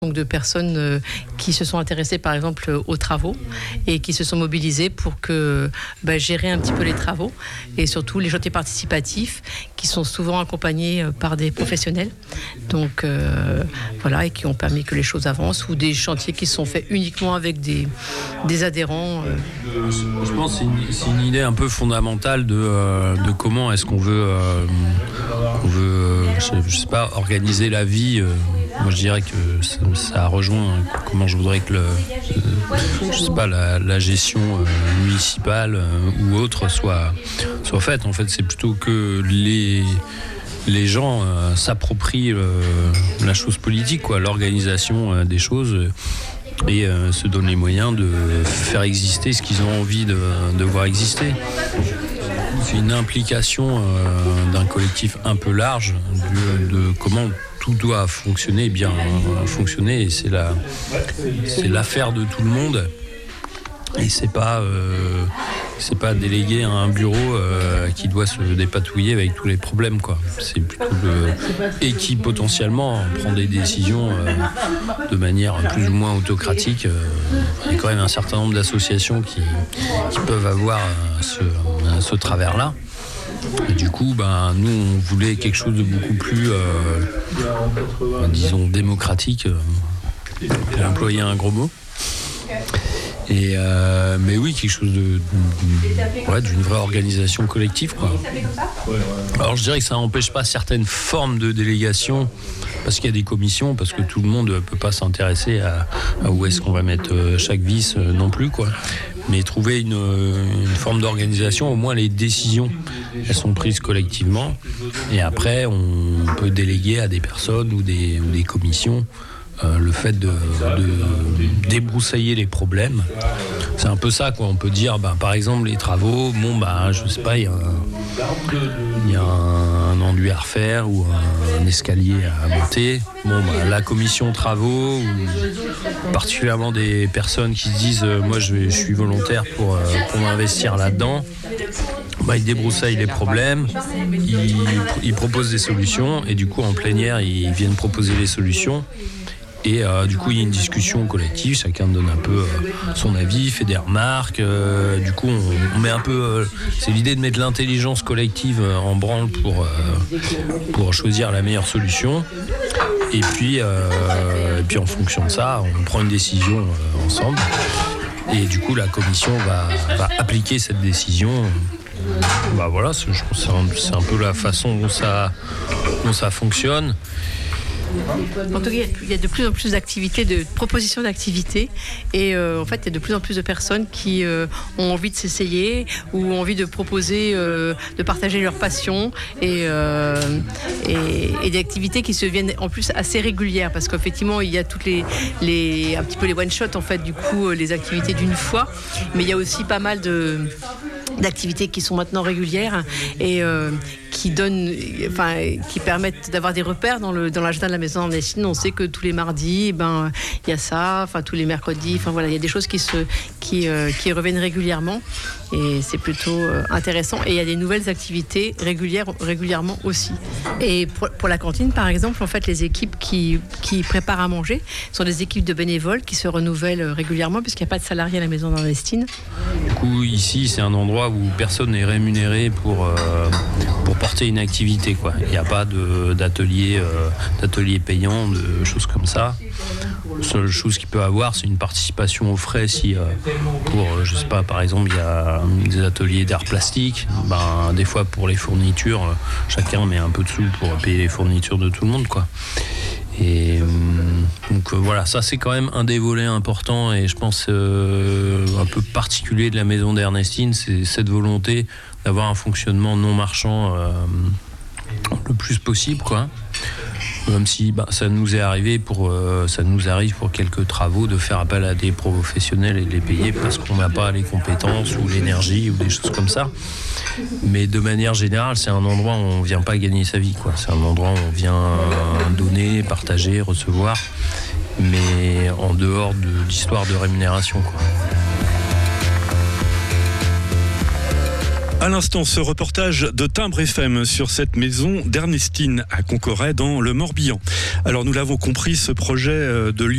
Donc de personnes qui se sont intéressées par exemple aux travaux et qui se sont mobilisées pour gérer un petit peu les travaux et surtout les chantiers participatifs qui sont souvent accompagnés par des professionnels donc et qui ont permis que les choses avancent ou des chantiers qui sont faits uniquement avec des adhérents. Je pense que c'est une idée un peu fondamentale de comment est-ce qu'on veut je sais pas, organiser la vie. Moi, je dirais que ça rejoint comment je voudrais que la gestion municipale ou autre soit faite. En fait, c'est plutôt que les gens s'approprient la chose politique, l'organisation des choses et se donnent les moyens de faire exister ce qu'ils ont envie de voir exister. C'est une implication d'un collectif un peu large de comment tout doit fonctionner, bien fonctionner, et c'est l'affaire de tout le monde. Et c'est pas délégué à un bureau qui doit se dépatouiller avec tous les problèmes, quoi. C'est plutôt et qui potentiellement prend des décisions de manière plus ou moins autocratique. Il y a quand même un certain nombre d'associations qui peuvent avoir ce travers-là. Et du coup, nous, on voulait quelque chose de beaucoup plus, disons, démocratique. J'ai employé un gros mot. Et mais oui, quelque chose d'une vraie organisation collective, quoi. Alors je dirais que ça n'empêche pas certaines formes de délégation, parce qu'il y a des commissions, parce que tout le monde ne peut pas s'intéresser à où est-ce qu'on va mettre chaque vice non plus, quoi. Mais trouver une forme d'organisation, au moins les décisions, elles sont prises collectivement. Et après, on peut déléguer à des personnes ou des commissions le fait de débroussailler les problèmes. C'est un peu ça, quoi. On peut dire, par exemple, les travaux, je sais pas, il y a un enduit à refaire ou un escalier à monter. La commission travaux, ou particulièrement des personnes qui se disent, moi je suis volontaire pour m'investir là-dedans. Ils débroussaillent les problèmes, ils proposent des solutions, et du coup en plénière ils viennent proposer les solutions. Et du coup, il y a une discussion collective, chacun donne un peu son avis, fait des remarques. Du coup, on met un peu... c'est l'idée de mettre l'intelligence collective en branle pour choisir la meilleure solution. Et puis en fonction de ça, on prend une décision ensemble. Et du coup, la commission va appliquer cette décision. Je pense que c'est un peu la façon dont ça fonctionne. En tout cas, il y a de plus en plus d'activités, de propositions d'activités, et en fait, il y a de plus en plus de personnes qui ont envie de s'essayer ou ont envie de proposer, de partager leur passion et des activités qui se viennent en plus assez régulières, parce qu'effectivement, il y a toutes un petit peu les one shot en fait, du coup, les activités d'une fois, mais il y a aussi pas mal d'activités qui sont maintenant régulières et qui permettent d'avoir des repères dans l'agenda de la maison d'Ernestine. On sait que tous les mardis, il y a ça, tous les mercredis, il y a des choses qui reviennent régulièrement, et c'est plutôt intéressant. Et il y a des nouvelles activités régulièrement aussi. Et pour la cantine, par exemple, en fait, les équipes qui préparent à manger sont des équipes de bénévoles qui se renouvellent régulièrement, puisqu'il n'y a pas de salariés à la maison d'Ernestine. Du coup, ici, c'est un endroit où personne n'est rémunéré pour porter une activité, quoi. Il n'y a pas d'atelier payant, de choses comme ça. La seule chose qu'il peut avoir, c'est une participation aux frais si je sais pas, par exemple, il y a des ateliers d'art plastique, des fois pour les fournitures, chacun met un peu de sous pour payer les fournitures de tout le monde, quoi. Et donc ça c'est quand même un des volets importants, et je pense un peu particulier de la maison d'Ernestine, c'est cette volonté d'avoir un fonctionnement non marchand le plus possible, quoi. Même si ça nous arrive pour quelques travaux de faire appel à des professionnels et de les payer parce qu'on n'a pas les compétences ou l'énergie ou des choses comme ça. Mais de manière générale, c'est un endroit où on vient pas gagner sa vie, quoi. C'est un endroit où on vient donner, partager, recevoir, mais en dehors de l'histoire de rémunération, quoi. À l'instant, ce reportage de Timbre FM sur cette maison d'Ernestine à Concoret dans le Morbihan. Alors nous l'avons compris, ce projet de lieu